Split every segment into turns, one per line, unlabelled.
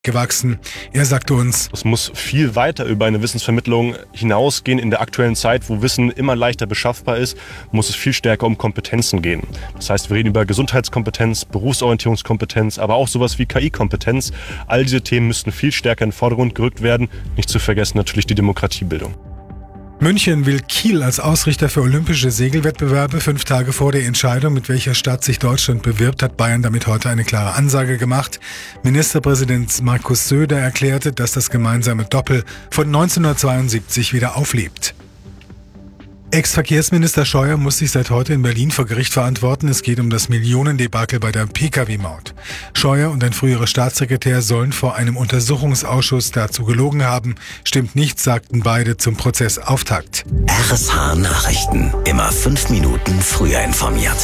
gewachsen. Er sagte uns:
Es muss viel weiter über eine Wissensvermittlung hinausgehen. In der aktuellen Zeit, wo Wissen immer leichter beschaffbar ist, muss es viel stärker um Kompetenzen gehen. Das heißt, wir reden über Gesundheitskompetenz, Berufsorientierungskompetenz, aber auch sowas wie KI-Kompetenz. All diese Themen müssten viel stärker in den Vordergrund gerückt werden. Nicht zu vergessen natürlich die Demokratiebildung.
München will Kiel als Ausrichter für olympische Segelwettbewerbe. 5 Tage vor der Entscheidung, mit welcher Stadt sich Deutschland bewirbt, hat Bayern damit heute eine klare Ansage gemacht. Ministerpräsident Markus Söder erklärte, dass das gemeinsame Doppel von 1972 wieder auflebt. Ex-Verkehrsminister Scheuer muss sich seit heute in Berlin vor Gericht verantworten. Es geht um das Millionendebakel bei der Pkw-Maut. Scheuer und ein früherer Staatssekretär sollen vor einem Untersuchungsausschuss dazu gelogen haben. Stimmt nicht, sagten beide zum Prozessauftakt.
RSH Nachrichten. Immer 5 Minuten früher informiert.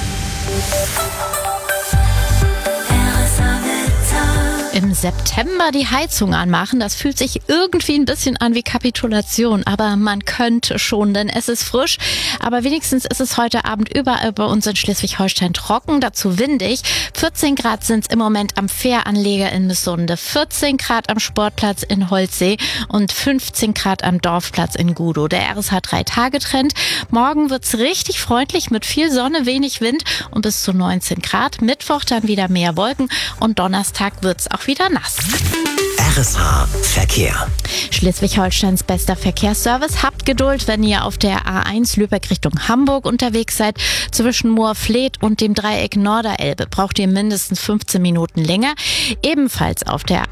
Im September die Heizung anmachen, das fühlt sich irgendwie ein bisschen an wie Kapitulation, aber man könnte schon, denn es ist frisch. Aber wenigstens ist es heute Abend überall bei uns in Schleswig-Holstein trocken, dazu windig. 14 Grad sind es im Moment am Fähranleger in Missunde, 14 Grad am Sportplatz in Holzsee und 15 Grad am Dorfplatz in Gudow. Der RSH 3-Tage-Trend. Morgen wird's richtig freundlich mit viel Sonne, wenig Wind und bis zu 19 Grad. Mittwoch dann wieder mehr Wolken und Donnerstag wird's auch wieder nass.
RSH Verkehr.
Schleswig-Holsteins bester Verkehrsservice. Habt Geduld, wenn ihr auf der A1 Lübeck Richtung Hamburg unterwegs seid. Zwischen Moorfleet und dem Dreieck Norderelbe braucht ihr mindestens 15 Minuten länger. Ebenfalls auf der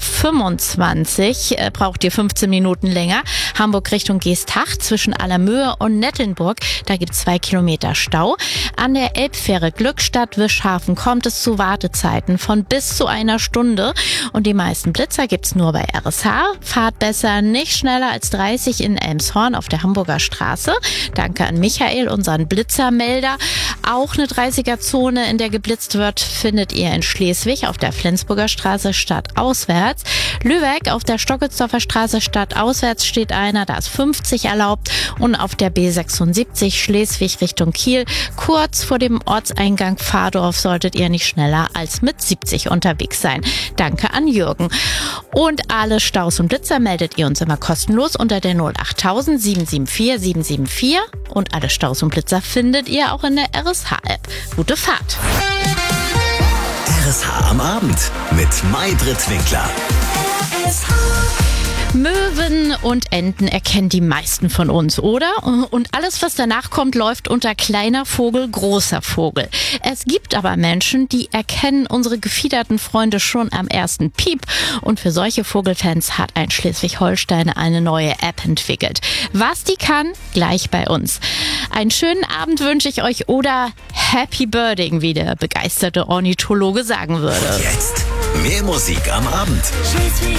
A25 braucht ihr 15 Minuten länger. Hamburg Richtung Geesthacht zwischen Allermöhe und Nettelnburg. Da gibt es 2 Kilometer Stau. An der Elbfähre Glückstadt-Wischhafen kommt es zu Wartezeiten von bis zu einer Stunde. Und die meisten Blitzer gibt's nur bei RSH. Fahrt besser nicht schneller als 30 in Elmshorn auf der Hamburger Straße. Danke an Michael, unseren Blitzermelder. Auch eine 30er-Zone, in der geblitzt wird, findet ihr in Schleswig auf der Flensburger Straße stadtauswärts. Lübeck auf der Stockelsdorfer Straße stadtauswärts steht einer, da ist 50 erlaubt. Und auf der B76 Schleswig Richtung Kiel, kurz vor dem Ortseingang Pfadorf, solltet ihr nicht schneller als mit 70 unterwegs sein. Danke an Jürgen. Und alle Staus und Blitzer meldet ihr uns immer kostenlos unter der 08000 774 774. Und alle Staus und Blitzer findet ihr auch in der RSH-App. Gute Fahrt!
RSH am Abend mit Maybrit Winkler.
Möwen und Enten erkennen die meisten von uns, oder? Und alles, was danach kommt, läuft unter kleiner Vogel, großer Vogel. Es gibt aber Menschen, die erkennen unsere gefiederten Freunde schon am ersten Piep. Und für solche Vogelfans hat ein Schleswig-Holstein eine neue App entwickelt. Was die kann, gleich bei uns. Einen schönen Abend wünsche ich euch oder Happy Birding, wie der begeisterte Ornithologe sagen würde.
Jetzt mehr Musik am Abend.